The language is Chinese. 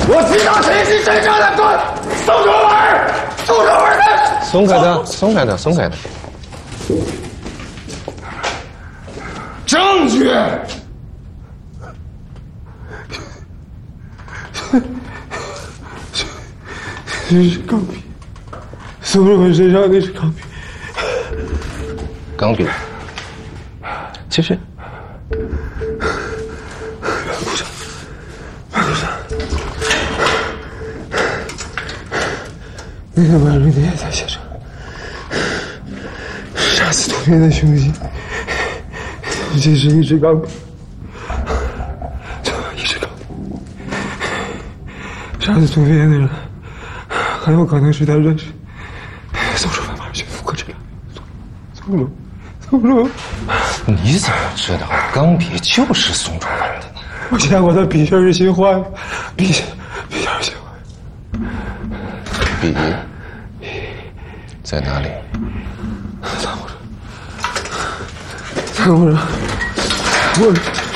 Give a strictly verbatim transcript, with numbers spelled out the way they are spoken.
我知道谁是真正的官，宋楚文，宋楚文的。 松开他，松开他，松开他。 证据。这是钢笔，宋楚文身上那是钢笔。 钢笔。继续。 鼓掌，鼓掌。那天晚上你也在现场，杀死图片的凶器，这是一支钢笔，一支钢笔。杀死图片的人，很有可能是他认识宋楚文，马上去复刻这个。宋楚，宋楚。 你怎么知道钢笔就是宋楚文的呢？ 我见过他笔芯是新换的，笔芯笔芯是新换的。 笔在哪里？ 仓库上，仓库上，我。